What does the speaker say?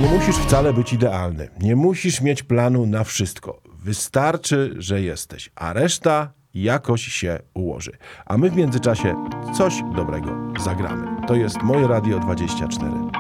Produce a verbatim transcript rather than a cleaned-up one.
Nie musisz wcale być idealny. Nie musisz mieć planu na wszystko. Wystarczy, że jesteś, a reszta jakoś się ułoży. A my w międzyczasie coś dobrego zagramy. To jest Moje Radio dwadzieścia cztery.